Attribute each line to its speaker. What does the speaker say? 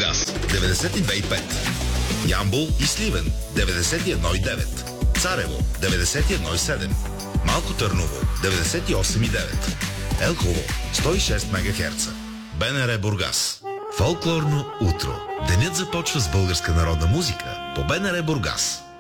Speaker 1: Бургас 92,5, Ямбол и Сливен 91,9, Царево 91,7, Малко Търново 98,9, Елхово 106 МГц. БНР Бургас. Фолклорно утро. Денят започва с българска народна музика по БНР Бургас.